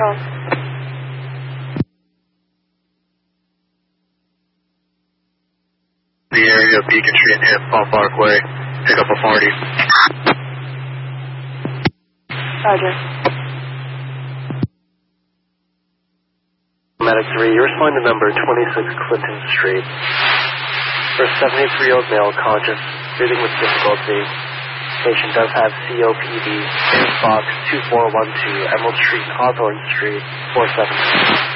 Control. The area of Beacon Street near Paul Parkway. Pick up a 40. Roger. Medic 3, you respond to number 26 Clinton Street. For a 73-year-old male conscious, breathing with difficulty. Patient does have COPD. Box 2412, Emerald Street, Hawthorne Street, 47.